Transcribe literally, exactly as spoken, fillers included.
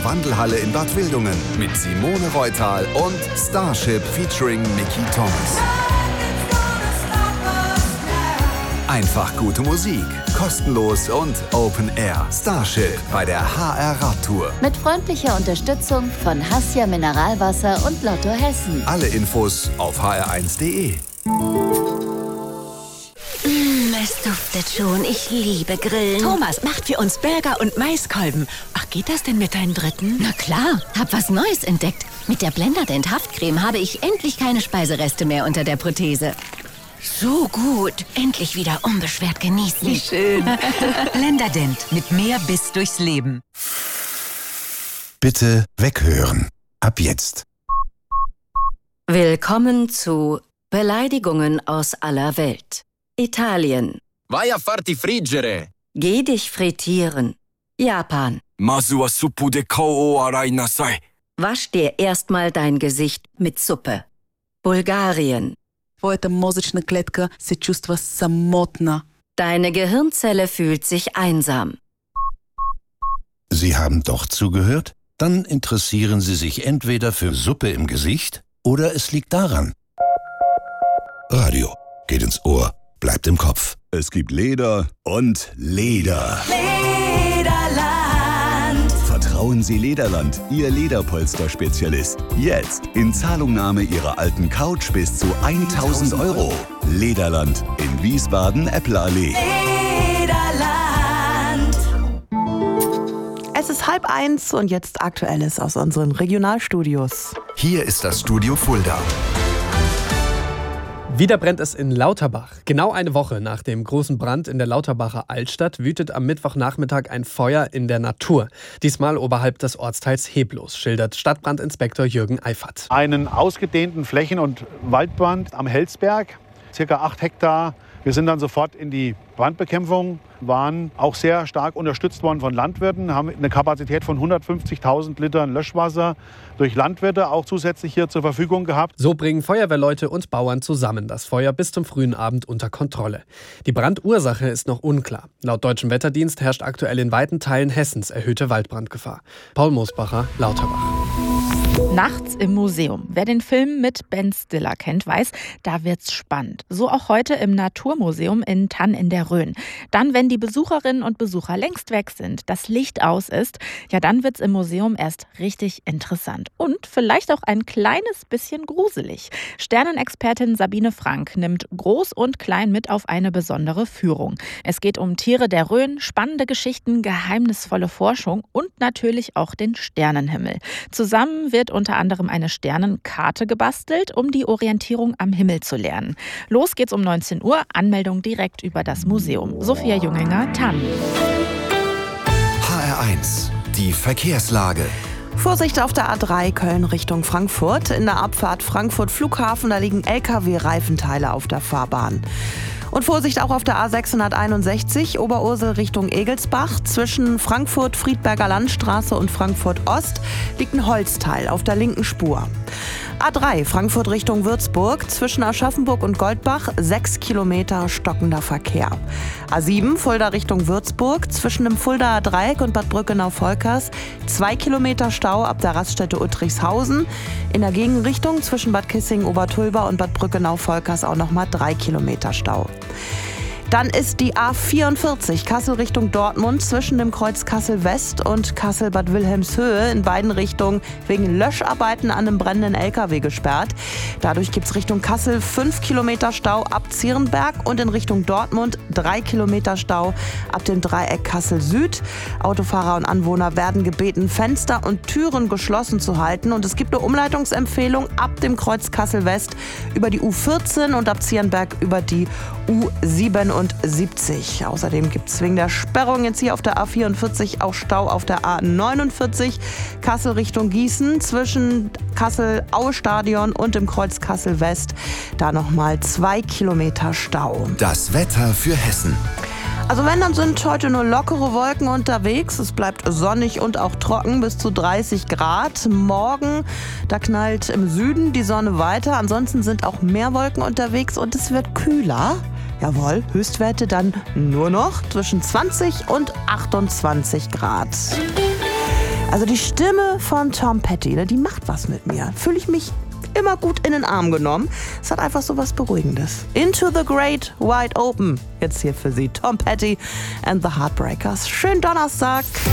Wandelhalle in Bad Wildungen mit Simone Reutal und Starship featuring Mickey Thomas. Einfach gute Musik, kostenlos und Open Air. Starship bei der H R Radtour. Mit freundlicher Unterstützung von Hassia Mineralwasser und Lotto Hessen. Alle Infos auf h r eins punkt d e. Mm, es duftet schon. Ich liebe Grillen. Thomas macht für uns Burger und Maiskolben. Ach, geht das denn mit deinen Dritten? Na klar, hab was Neues entdeckt. Mit der Blenderdent Haftcreme habe ich endlich keine Speisereste mehr unter der Prothese. So gut. Endlich wieder unbeschwert genießen. Wie schön. Blenderdent. Mit mehr Biss durchs Leben. Bitte weghören. Ab jetzt. Willkommen zu Beleidigungen aus aller Welt. Italien. Vai a farti friggere. Geh dich frittieren. Japan. Masu wa suppu de kou o arai nasai. Wasch dir erstmal dein Gesicht mit Suppe. Bulgarien. Твоята мозъчна клетка се чувства самотна. Deine Gehirnzelle fühlt sich einsam. Sie haben doch zugehört? Dann interessieren Sie sich entweder für Suppe im Gesicht oder es liegt daran. Radio geht ins Ohr, bleibt im Kopf. Es gibt Leder und Leder. Lederland. Vertrauen Sie Lederland, Ihr Lederpolster-Spezialist. Jetzt in Zahlungnahme Ihrer alten Couch bis zu tausend Euro. Lederland in Wiesbaden, Äpplerallee. Lederland. Es ist halb eins und jetzt Aktuelles aus unseren Regionalstudios. Hier ist das Studio Fulda. Wieder brennt es in Lauterbach. Genau eine Woche nach dem großen Brand in der Lauterbacher Altstadt wütet am Mittwochnachmittag ein Feuer in der Natur. Diesmal oberhalb des Ortsteils Heblos, schildert Stadtbrandinspektor Jürgen Eifert. Einen ausgedehnten Flächen- und Waldbrand am Helsberg, circa acht Hektar. Wir sind dann sofort in die Brandbekämpfung, waren auch sehr stark unterstützt worden von Landwirten, haben eine Kapazität von hundertfünfzigtausend Litern Löschwasser durch Landwirte auch zusätzlich hier zur Verfügung gehabt. So bringen Feuerwehrleute und Bauern zusammen das Feuer bis zum frühen Abend unter Kontrolle. Die Brandursache ist noch unklar. Laut Deutschem Wetterdienst herrscht aktuell in weiten Teilen Hessens erhöhte Waldbrandgefahr. Paul Moosbacher, Lauterbach. Nachts im Museum. Wer den Film mit Ben Stiller kennt, weiß, da wird's spannend. So auch heute im Naturmuseum in Thann in der Rhön. Dann, wenn die Besucherinnen und Besucher längst weg sind, das Licht aus ist, ja, dann wird's im Museum erst richtig interessant. Und vielleicht auch ein kleines bisschen gruselig. Sternenexpertin Sabine Frank nimmt Groß und Klein mit auf eine besondere Führung. Es geht um Tiere der Rhön, spannende Geschichten, geheimnisvolle Forschung und natürlich auch den Sternenhimmel. Zusammen wird unter anderem eine Sternenkarte gebastelt, um die Orientierung am Himmel zu lernen. Los geht's um neunzehn Uhr, Anmeldung direkt über das Museum. Sophia Junginger, Thann. H R eins, die Verkehrslage. Vorsicht auf der A drei Köln Richtung Frankfurt. In der Abfahrt Frankfurt Flughafen, da liegen L K W-Reifenteile auf der Fahrbahn. Und Vorsicht auch auf der A sechshunderteinundsechzig Oberursel Richtung Egelsbach. Zwischen Frankfurt-Friedberger Landstraße und Frankfurt Ost liegt ein Holzteil auf der linken Spur. A drei Frankfurt Richtung Würzburg. Zwischen Aschaffenburg und Goldbach sechs Kilometer stockender Verkehr. A sieben Fulda Richtung Würzburg. Zwischen dem Fuldaer Dreieck und Bad Brückenau-Volkers zwei Kilometer Stau ab der Raststätte Uttrichshausen. In der Gegenrichtung zwischen Bad Kissingen-Obertulba und Bad Brückenau-Volkers auch nochmal drei Kilometer Stau. Dann ist die A vierundvierzig Kassel Richtung Dortmund zwischen dem Kreuz Kassel West und Kassel Bad Wilhelmshöhe in beiden Richtungen wegen Löscharbeiten an einem brennenden L K W gesperrt. Dadurch gibt es Richtung Kassel fünf Kilometer Stau ab Zierenberg und in Richtung Dortmund drei Kilometer Stau ab dem Dreieck Kassel Süd. Autofahrer und Anwohner werden gebeten, Fenster und Türen geschlossen zu halten. Und es gibt eine Umleitungsempfehlung ab dem Kreuz Kassel West über die U vierzehn und ab Zierenberg über die U siebenundsiebzig. Außerdem gibt es wegen der Sperrung jetzt hier auf der A vierundvierzig auch Stau auf der A neunundvierzig Kassel Richtung Gießen zwischen Kassel-Aue-Stadion und dem Kreuz Kassel West. Da nochmal zwei Kilometer Stau. Das Wetter für Hessen. Also wenn, dann sind heute nur lockere Wolken unterwegs. Es bleibt sonnig und auch trocken, bis zu dreißig Grad. Morgen, da knallt im Süden die Sonne weiter. Ansonsten sind auch mehr Wolken unterwegs und es wird kühler. Jawohl, Höchstwerte dann nur noch zwischen zwanzig und achtundzwanzig Grad. Also die Stimme von Tom Petty, ne, die macht was mit mir. Fühle ich mich immer gut in den Arm genommen. Es hat einfach so was Beruhigendes. Into the Great Wide Open. Jetzt hier für Sie Tom Petty and the Heartbreakers. Schönen Donnerstag.